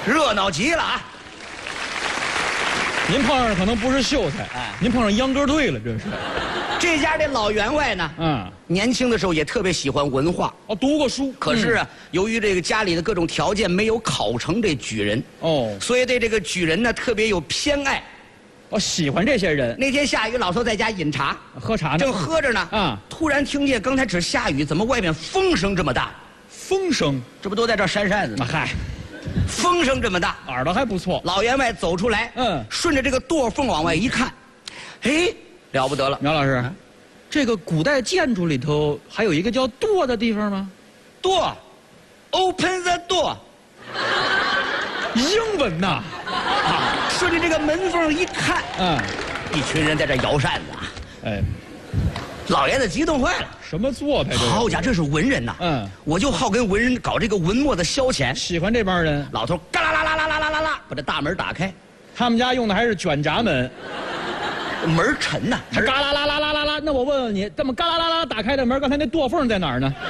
热闹极了啊！ 您碰上可能不是秀才，您碰上秧歌队了，这是。 这家这老员外呢，年轻的时候也特别喜欢文化， 读过书。 可是啊，由于这个家里的各种条件没有考成这举人，所以对这个举人呢特别有偏爱。 喜欢这些人。 那天下雨，老头在家饮茶， 喝茶呢， 正喝着呢，突然听见刚才只下雨，怎么外面风声这么大？ 风声？ 这不都在这扇扇子呢？ 嗨， 风声这么大， 耳朵还不错。 老员外走出来，顺着这个垛缝往外一看，哎，了不得了！ 苗老师，这个古代建筑里头还有一个叫垛的地方吗 ？Door，Open the door。 英文呐。 顺着这个门缝一看，一群人在这摇扇子啊！ 哎， 老爷子激动坏了。 什么做派？ 好家伙，这是文人呐！我就好跟文人搞这个文墨的消遣， 喜欢这帮人。 老头嘎啦啦啦啦啦啦啦啦，把这大门打开。 他们家用的还是卷闸门， 门沉呐， 还嘎啦啦啦啦啦啦。那我问问你，这么嘎啦啦啦打开的门，刚才那垛缝在哪儿呢？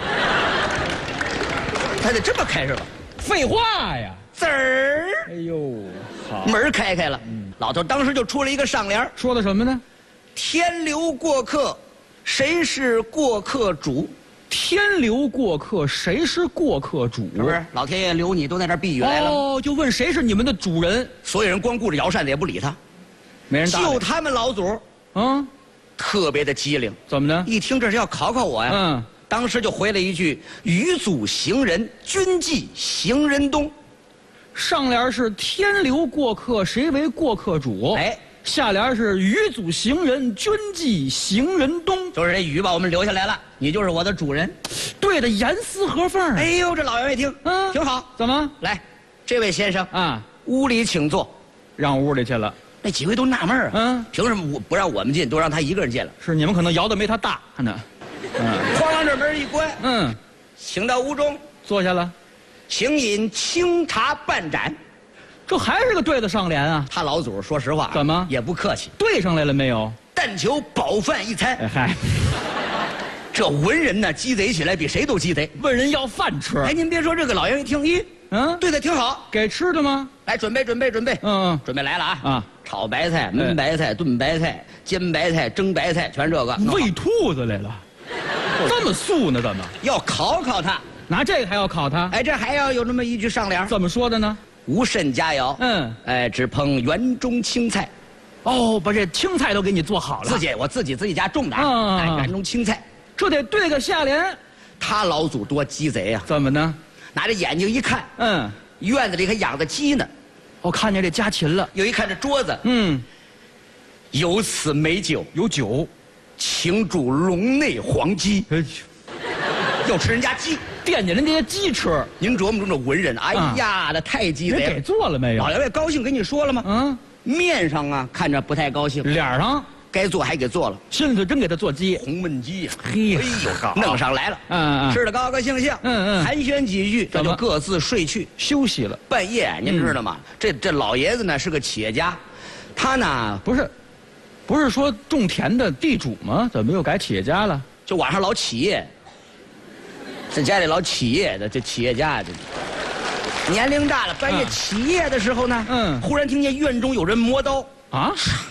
还得这么开是吧？ 废话呀！ 滋儿！ 哎呦，好， 门开了。老头当时就出了一个上联， 说的什么呢？ 天流过客，谁是过客主？ 天流过客，谁是过客主？ 是不是？老天爷留你都在这避雨来了。 就问谁是你们的主人？ 所有人光顾着摇扇子也不理他， 没人搭理。 就他们老祖，特别的机灵。 怎么呢？ 一听这是要考考我呀。当时就回了一句：“余祖行人，君记行人东。” 上联是天流过客，谁为过客主？哎，下联是余祖行人，君记行人东。 就是这雨把我们留下来了，你就是我的主人。 对的，严丝合缝。 哎呦，这老员外一听，挺好。 怎么？ 来，这位先生屋里请坐。 让屋里去了。 那几位都纳闷啊，凭什么不让我们进，都让他一个人进了？ 是你们可能摇的没他大呢。 哐，这门一关，请到屋中坐下了。 请饮清茶半盏， 这还是个对的上联啊！ 他老祖说实话， 怎么也不客气， 对上来了没有？ 但求饱饭一餐。 嗨， 这文人呢，鸡贼起来比谁都鸡贼。 文人要饭吃。 哎，您别说，这个老员一听，咦，对的挺好， 给吃的吗？ 来，准备。准备来了啊！炒白菜、焖白菜、炖白菜、煎白菜、蒸白菜，全这个。 喂兔子来了，这么素呢？怎么要考考他？ 拿这个还要考他？ 哎，这还要有那么一句上联， 怎么说的呢？ 无甚佳肴，哎，只烹园中青菜。 把这青菜都给你做好了。 我自己家种的园中青菜， 这得对个下联。 他老祖多鸡贼呀！ 怎么呢？ 拿着眼睛一看，院子里还养着鸡呢。 我看见这家禽了。 又一看这桌子，有此美酒， 有酒， 请煮笼内黄鸡。要吃人家鸡， 惦记人家鸡吃。 您琢磨琢磨，文人，哎呀，那太鸡贼了。 给做了没有？ 老员外高兴，跟你说了吗？面上啊看着不太高兴， 脸上该做还给做了。 心里真给他做鸡， 红焖鸡呀， 哎呦， 弄上来了。吃的高高兴兴，寒暄几句，这就各自睡去休息了。 半夜，您知道吗？这老爷子呢是个企业家，他呢不是说种田的地主吗？怎么又改企业家了？ 就晚上老起夜。在家里老起夜的，这企业家年龄大了，半夜起夜的时候呢，忽然听见院中有人磨刀啊，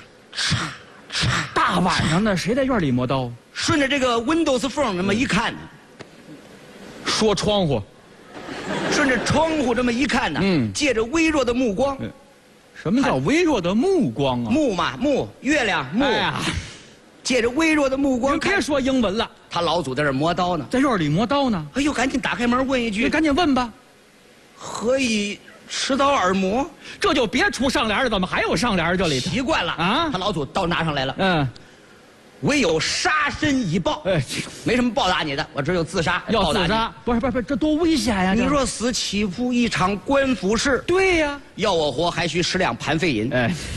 大晚上的谁在院里磨刀？ 顺着这个 Windows 缝那么一看， 说窗户， 顺着窗户这么一看呢，借着微弱的目光， 什么叫微弱的目光啊？ 目嘛，月亮目呀。借着微弱的目光， 别说英文了。 他老祖在这磨刀呢， 在院里磨刀呢。 哎呦，赶紧打开门问一句， 赶紧问吧。 何以持刀而磨？ 这就别出上联了，怎么还有上联这里？ 习惯了啊！他老祖刀拿上来了。唯有杀身以报。没什么报答你的，我只有自杀。 要自杀？不是，这多危险呀！ 你若死，岂负一场官府事？ 对呀， 要我活，还需10两盘费银。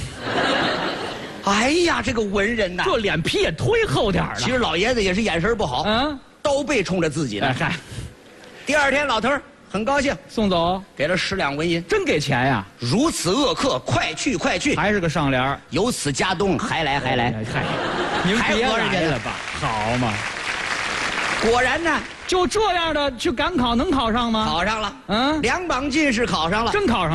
哎呀，这个文人呐， 这脸皮也忒厚点了。 其实老爷子也是眼神不好，刀背冲着自己呢。第二天，老头儿很高兴， 送走，给了10两纹银， 真给钱呀！ 如此恶客，快去快去！ 还是个上联， 由此家东，还来。 您别来了吧，好嘛！ 果然呢， 就这样的去赶考，能考上吗？ 考上了，2榜进士考上了， 真考上。